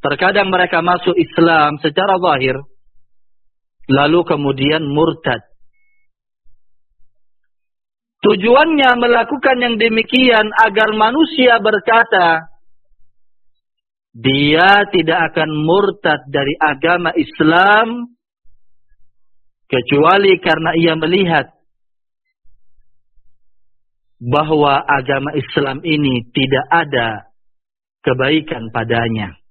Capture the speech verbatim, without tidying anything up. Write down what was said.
Terkadang mereka masuk Islam secara zahir, lalu kemudian murtad. Tujuannya melakukan yang demikian agar manusia berkata, dia tidak akan murtad dari agama Islam kecuali karena ia melihat bahwa agama Islam ini tidak ada kebaikan padanya.